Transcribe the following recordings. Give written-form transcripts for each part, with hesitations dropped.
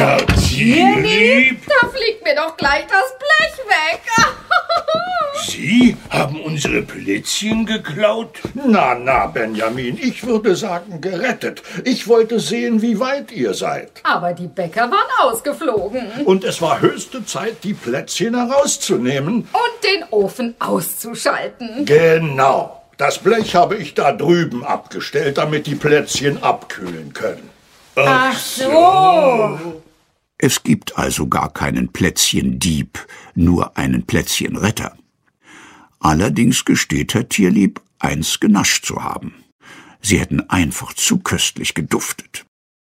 Herr Tierlieb? Da fliegt mir doch gleich das Blech weg. Sie haben unsere Plätzchen geklaut? Na, Benjamin, ich würde sagen gerettet. Ich wollte sehen, wie weit ihr seid. Aber die Bäcker waren ausgeflogen. Und es war höchste Zeit, die Plätzchen herauszunehmen. Und den Ofen auszuschalten. Genau. Das Blech habe ich da drüben abgestellt, damit die Plätzchen abkühlen können. Ach so. Es gibt also gar keinen Plätzchendieb, nur einen Plätzchenretter. Allerdings gesteht Herr Tierlieb, eins genascht zu haben. Sie hätten einfach zu köstlich geduftet.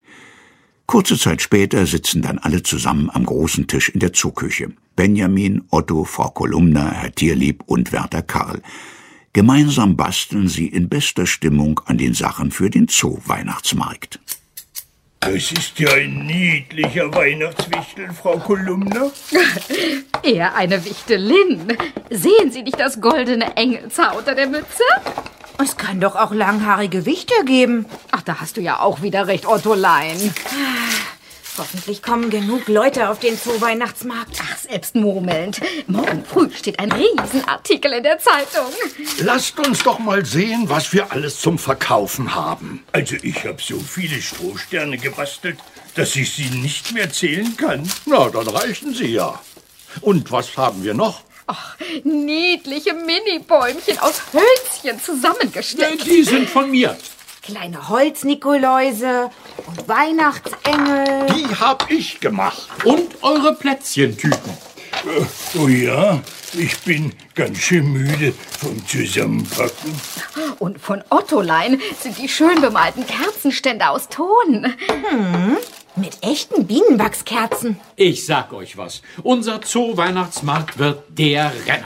Kurze Zeit später sitzen dann alle zusammen am großen Tisch in der Zooküche. Benjamin, Otto, Frau Kolumna, Herr Tierlieb und Wärter Karl. Gemeinsam basteln sie in bester Stimmung an den Sachen für den Zoo-Weihnachtsmarkt. Das ist ja ein niedlicher Weihnachtswichtel, Frau Kolumna. Eher eine Wichtelin. Sehen Sie nicht das goldene Engelshaar unter der Mütze? Es kann doch auch langhaarige Wichtel geben. Ach, da hast du ja auch wieder recht, Ottolein. Hoffentlich kommen genug Leute auf den Zoo-Weihnachtsmarkt. Ach, selbst murmelnd. Morgen früh steht ein Riesenartikel in der Zeitung. Lasst uns doch mal sehen, was wir alles zum Verkaufen haben. Also ich habe so viele Strohsterne gebastelt, dass ich sie nicht mehr zählen kann. Na, dann reichen sie ja. Und was haben wir noch? Ach, niedliche Mini-Bäumchen aus Hölzchen zusammengesteckt. Die sind von mir. Kleine Holznikoläuse und Weihnachtsengel. Die hab ich gemacht. Und eure Plätzchentüten. Oh ja, ich bin ganz schön müde vom Zusammenpacken. Und von Ottolein sind die schön bemalten Kerzenständer aus Ton. Mit echten Bienenwachskerzen. Ich sag euch was. Unser Zoo-Weihnachtsmarkt wird der Renner.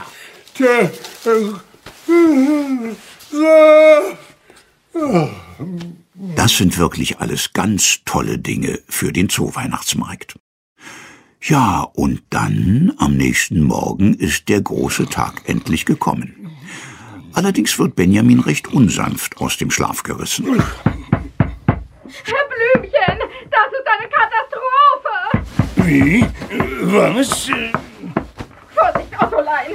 Das sind wirklich alles ganz tolle Dinge für den Zoo-Weihnachtsmarkt. Ja, und dann, am nächsten Morgen, ist der große Tag endlich gekommen. Allerdings wird Benjamin recht unsanft aus dem Schlaf gerissen. Herr Blümchen, das ist eine Katastrophe. Wie? Was? Vorsicht, Ottolein.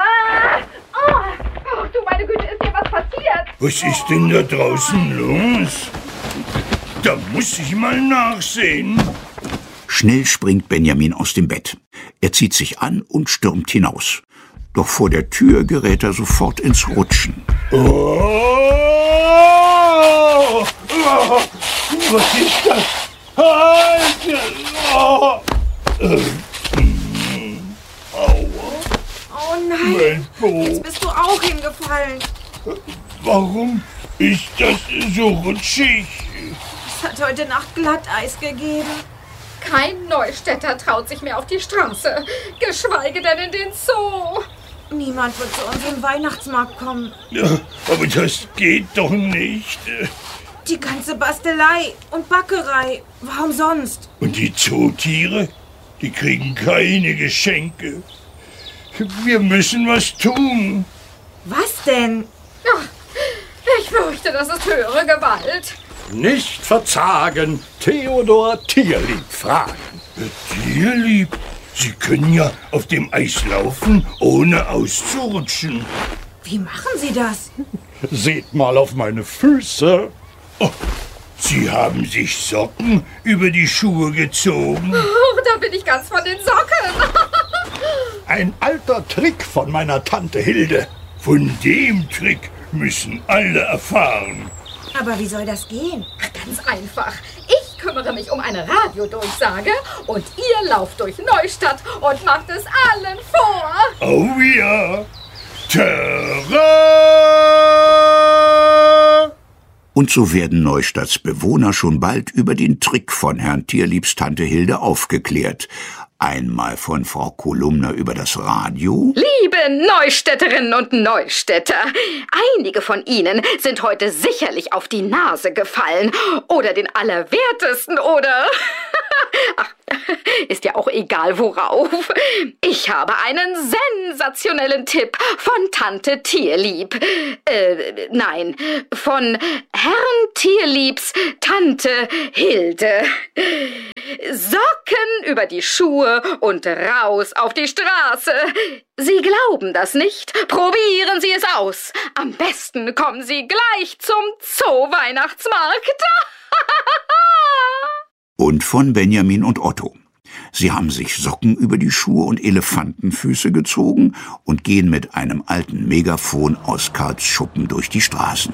Oh, du meine Güte, ist dir was passiert? Was ist denn da draußen los? Da muss ich mal nachsehen. Schnell springt Benjamin aus dem Bett. Er zieht sich an und stürmt hinaus. Doch vor der Tür gerät er sofort ins Rutschen. Oh! Oh! Was ist das? Halt! Oh! Aua! Oh nein, Mein Po! jetzt bist du auch hingefallen. Warum ist das so rutschig? Es hat heute Nacht Glatteis gegeben. Kein Neustädter traut sich mehr auf die Straße, geschweige denn in den Zoo. Niemand wird zu unserem Weihnachtsmarkt kommen. Ja, aber das geht doch nicht. Die ganze Bastelei und Backerei. Warum sonst? Und die Zootiere, die kriegen keine Geschenke. Wir müssen was tun. Was denn? Ach, ich fürchte, das ist höhere Gewalt. Nicht verzagen, Theodor Tierlieb fragen. Tierlieb, Sie können ja auf dem Eis laufen, ohne auszurutschen. Wie machen Sie das? Seht mal auf meine Füße. Oh, Sie haben sich Socken über die Schuhe gezogen. Oh, da bin ich ganz von den Socken. Ein alter Trick von meiner Tante Hilde. Von dem Trick müssen alle erfahren. Aber wie soll das gehen? Ach, ganz einfach. Ich kümmere mich um eine Radiodurchsage und ihr lauft durch Neustadt und macht es allen vor. Oh ja. Terra! Und so werden Neustadts Bewohner schon bald über den Trick von Herrn Tierliebs Tante Hilde aufgeklärt. Einmal von Frau Kolumna über das Radio. Liebe Neustädterinnen und Neustädter, einige von Ihnen sind heute sicherlich auf die Nase gefallen oder den Allerwertesten oder... Ach, ist ja auch egal worauf. Ich habe einen sensationellen Tipp von Tante Tierlieb. Nein, von Herrn Tierliebs Tante Hilde. Socken über die Schuhe und raus auf die Straße. Sie glauben das nicht? Probieren Sie es aus. Am besten kommen Sie gleich zum Zoo-Weihnachtsmarkt. Und von Benjamin und Otto. Sie haben sich Socken über die Schuhe und Elefantenfüße gezogen und gehen mit einem alten Megafon aus Karls Schuppen durch die Straßen.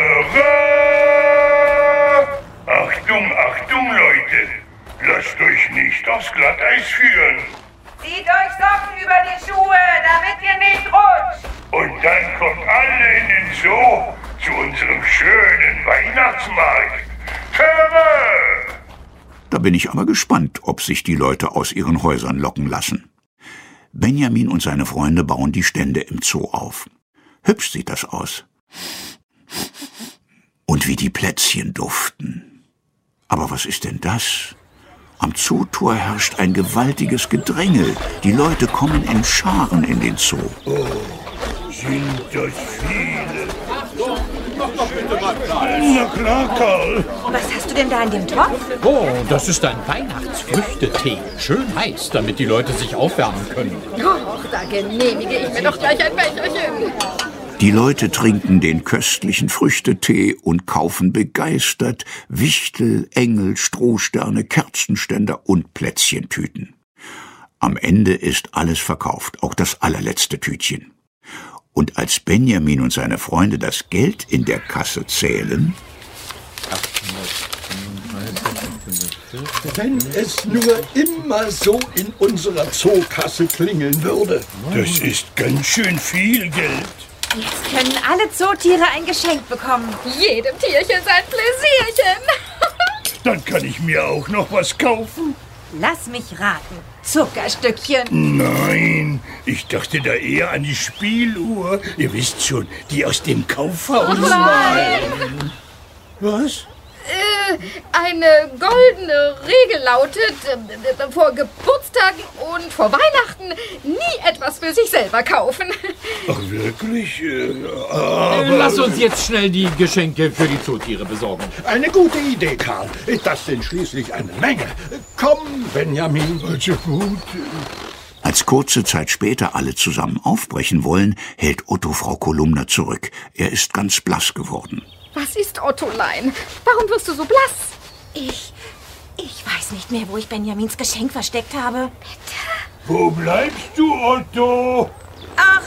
Achtung, Achtung, Leute! Lasst euch nicht aufs Glatteis führen. Zieht euch Socken über die Schuhe, damit ihr nicht rutscht. Und dann kommt alle in den Zoo zu unserem schönen Weihnachtsmarkt. Töre! Da bin ich aber gespannt, ob sich die Leute aus ihren Häusern locken lassen. Benjamin und seine Freunde bauen die Stände im Zoo auf. Hübsch sieht das aus. Und wie die Plätzchen duften. Aber was ist denn das? Am Zootor herrscht ein gewaltiges Gedränge. Die Leute kommen in Scharen in den Zoo. Oh, sind das viele. Na klar, Karl. Was hast du denn da in dem Topf? Oh, das ist ein Weihnachtsfrüchtetee. Schön heiß, damit die Leute sich aufwärmen können. Och, da genehmige ich mir doch gleich ein Becherchen. Die Leute trinken den köstlichen Früchtetee und kaufen begeistert Wichtel, Engel, Strohsterne, Kerzenständer und Plätzchentüten. Am Ende ist alles verkauft, auch das allerletzte Tütchen. Und als Benjamin und seine Freunde das Geld in der Kasse zählen... Wenn es nur immer so in unserer Zookasse klingeln würde. Das ist ganz schön viel Geld. Jetzt können alle Zootiere ein Geschenk bekommen. Jedem Tierchen sein Pläsierchen. Dann kann ich mir auch noch was kaufen. Lass mich raten. Zuckerstückchen. Nein, ich dachte da eher an die Spieluhr. Ihr wisst schon, die aus dem Kaufhaus. Nein! Was? Eine goldene Regel lautet, vor Geburtstagen und vor Weihnachten nie etwas für sich selber kaufen. Ach, wirklich? Aber... Lass uns jetzt schnell die Geschenke für die Zootiere besorgen. Eine gute Idee, Karl. Das sind schließlich eine Menge. Komm, Benjamin. Also gut. Als kurze Zeit später alle zusammen aufbrechen wollen, hält Otto Frau Kolumna zurück. Er ist ganz blass geworden. Was ist Ottolein? Warum wirst du so blass? Ich weiß nicht mehr, wo ich Benjamins Geschenk versteckt habe. Wo bleibst du, Otto? Ach,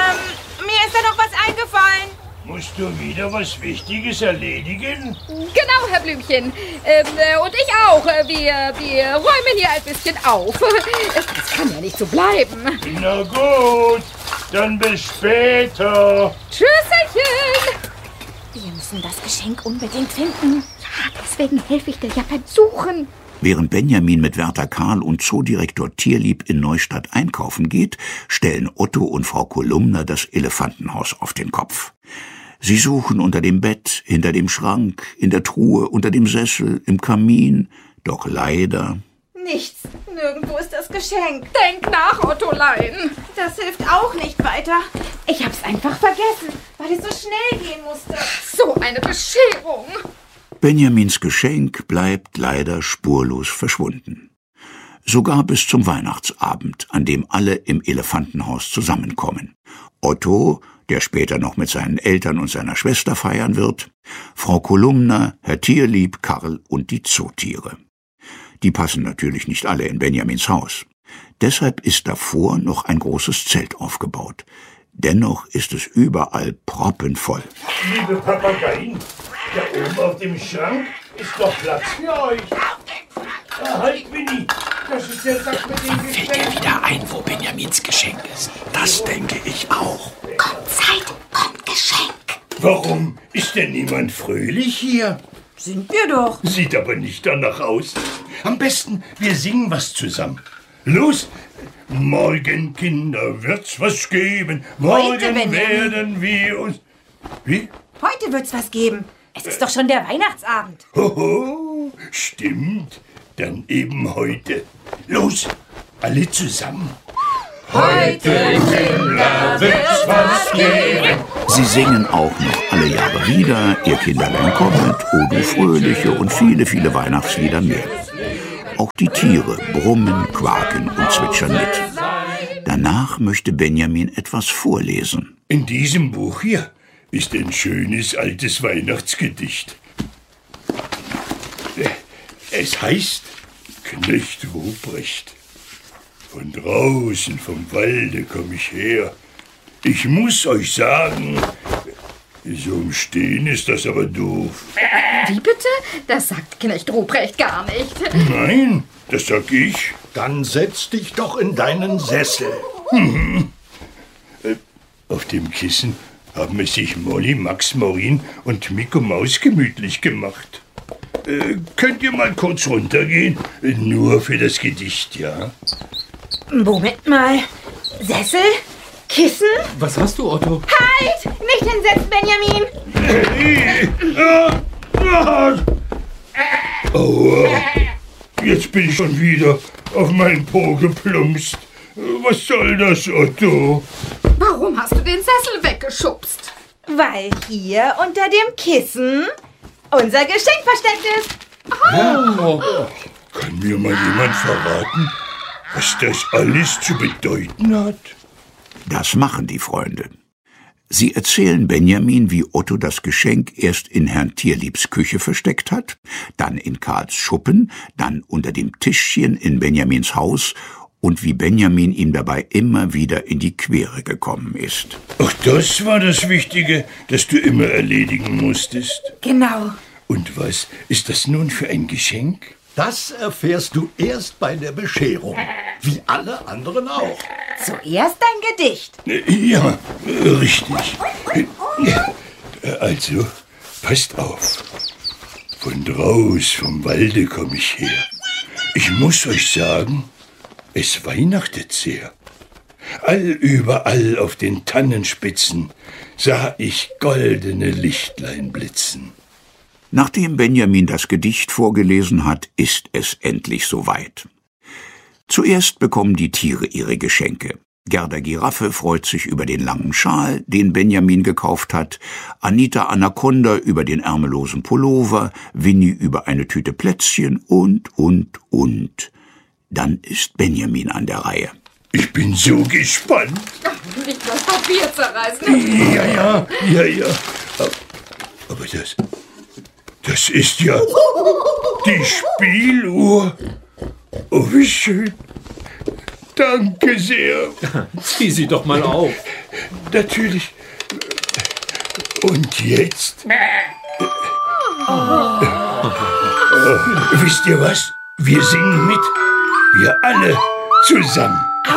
mir ist da noch was eingefallen. Musst du wieder was Wichtiges erledigen? Genau, Herr Blümchen. Und ich auch. Wir räumen hier ein bisschen auf. Das kann ja nicht so bleiben. Na gut, dann bis später. Tschüsselchen. Wir müssen das Geschenk unbedingt finden. Ja, deswegen helfe ich dir ja beim Suchen. Während Benjamin mit Wärter Karl und Zoodirektor Tierlieb in Neustadt einkaufen geht, stellen Otto und Frau Kolumna das Elefantenhaus auf den Kopf. Sie suchen unter dem Bett, hinter dem Schrank, in der Truhe, unter dem Sessel, im Kamin. Doch leider... Nichts. Nirgendwo ist das Geschenk. Denk nach, Ottolein. Das hilft auch nicht weiter. Ich hab's einfach vergessen, weil es so schnell gehen musste. So eine Bescherung. Benjamins Geschenk bleibt leider spurlos verschwunden. Sogar bis zum Weihnachtsabend, an dem alle im Elefantenhaus zusammenkommen. Otto, der später noch mit seinen Eltern und seiner Schwester feiern wird, Frau Kolumna, Herr Tierlieb, Karl und die Zootiere. Die passen natürlich nicht alle in Benjamins Haus. Deshalb ist davor noch ein großes Zelt aufgebaut. Dennoch ist es überall proppenvoll. Liebe Papageien, da oben auf dem Schrank ist noch Platz für euch. Halt, Winnie, das ist der Sack mit dem Geschenk. Fällt dir wieder ein, wo Benjamins Geschenk ist? Das denke ich auch. Kommt Zeit, kommt Geschenk. Warum ist denn niemand fröhlich hier? Sind wir doch. Sieht aber nicht danach aus. Am besten, wir singen was zusammen. Los! Morgen, Kinder, wird's was geben. Morgen Benjamin. werden wir uns... Wie? Heute wird's was geben. Es ist doch schon der Weihnachtsabend. Hoho, stimmt. Dann eben heute. Los, alle zusammen. Heute, Kinder, wird's was geben. Sie singen auch noch alle Jahre wieder, Ihr Kinderlein kommet, O du Fröhliche und viele, viele Weihnachtslieder mehr. Auch die Tiere brummen, quaken und zwitschern mit. Danach möchte Benjamin etwas vorlesen. In diesem Buch hier ist ein schönes altes Weihnachtsgedicht. Es heißt Knecht Ruprecht. Von draußen vom Walde komm ich her. Ich muss euch sagen, so im Stehen ist das aber doof. Wie bitte? Das sagt Knecht Ruprecht gar nicht. Nein, das sag ich. Dann setz dich doch in deinen Sessel. Auf dem Kissen haben es sich Molly, Max, Maureen und Miko Maus gemütlich gemacht. Könnt ihr mal kurz runtergehen? Nur für das Gedicht, ja? Moment mal. Sessel? Kissen? Was hast du, Otto? Halt! Nicht hinsetzen, Benjamin! Aua, jetzt bin ich schon wieder auf meinen Po geplumpst. Was soll das, Otto? Warum hast du den Sessel weggeschubst? Weil hier unter dem Kissen unser Geschenk versteckt ist. Kann mir mal jemand verraten, was das alles zu bedeuten hat? Das machen die Freunde. Sie erzählen Benjamin, wie Otto das Geschenk erst in Herrn Tierliebs Küche versteckt hat, dann in Karls Schuppen, dann unter dem Tischchen in Benjamins Haus und wie Benjamin ihm dabei immer wieder in die Quere gekommen ist. Ach, das war das Wichtige, das du immer erledigen musstest. Genau. Und was ist das nun für ein Geschenk? Das erfährst du erst bei der Bescherung. Wie alle anderen auch. Zuerst ein Gedicht. Ja, richtig. Also, passt auf. Von draus vom Walde komm ich her. Ich muss euch sagen, es weihnachtet sehr. Allüberall auf den Tannenspitzen sah ich goldene Lichtlein blitzen. Nachdem Benjamin das Gedicht vorgelesen hat, ist es endlich soweit. Zuerst bekommen die Tiere ihre Geschenke. Gerda Giraffe freut sich über den langen Schal, den Benjamin gekauft hat, Anita Anaconda über den ärmellosen Pullover, Winnie über eine Tüte Plätzchen und. Dann ist Benjamin an der Reihe. Ich bin so gespannt. Nicht das Papier zerreißen. Ja. Aber das ist ja die Spieluhr. Oh, wie schön. Danke sehr. Zieh sie doch mal auf. Natürlich. Und jetzt? Wisst ihr was? Wir singen mit. Wir alle zusammen.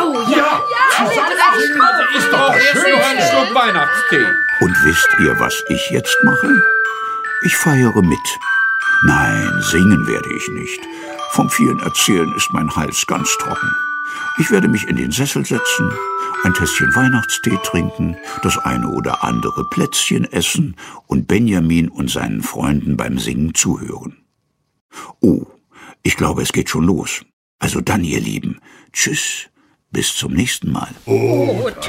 Ist doch schön noch ein Schluck Weihnachtstee. Und wisst ihr, was ich jetzt mache? Ich feiere mit. Nein, singen werde ich nicht. Vom vielen Erzählen ist mein Hals ganz trocken. Ich werde mich in den Sessel setzen, ein Tässchen Weihnachtstee trinken, das eine oder andere Plätzchen essen und Benjamin und seinen Freunden beim Singen zuhören. Oh, ich glaube, es geht schon los. Also dann, ihr Lieben. Tschüss, bis zum nächsten Mal. Oh,